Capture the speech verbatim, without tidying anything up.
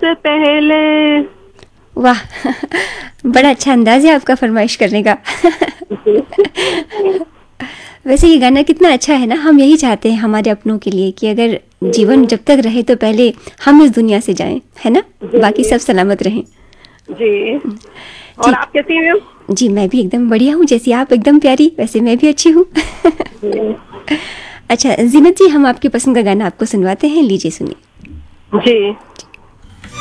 से पहले। वाह, बड़ा अच्छा अंदाज है आपका फरमाइश करने का। वैसे ये गाना कितना अच्छा है ना, हम यही चाहते हैं हमारे अपनों के लिए कि अगर जीवन जब तक रहे तो पहले हम इस दुनिया से जाएं, है ना, बाकी सब सलामत रहें। जी। और जी आप कैसी हैं? जी, मैं भी एकदम बढ़िया हूँ, जैसी आप एकदम प्यारी वैसे मैं भी अच्छी हूँ। अच्छा जीनत जी, हम आपकी पसंद का गाना आपको सुनवाते हैं, लीजिए सुनिए। जी।